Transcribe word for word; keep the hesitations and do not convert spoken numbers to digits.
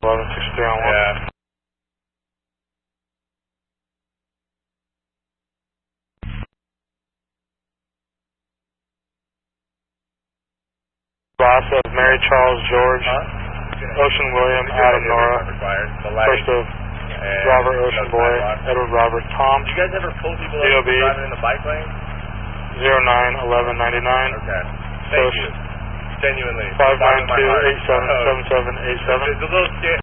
eleven sixty-three on one. Yeah. Loss of Mary Charles George, Huh? Ocean William, Adam Nora, first of Robert Ocean Boy, Edward Robert Tom, Do you guys ever pull people D O B, over driving in the bike lane? zero nine eleven ninety-nine, Okay. Thank Post you. Genuinely. five nine Bottom of my two heart. eight seven seven seven eight seven. It's a little scary.